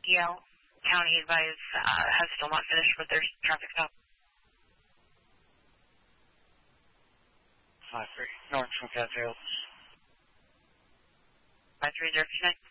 Yale County advised has still not finished with their traffic stop. 53, North from Cat Fields. 530, connect.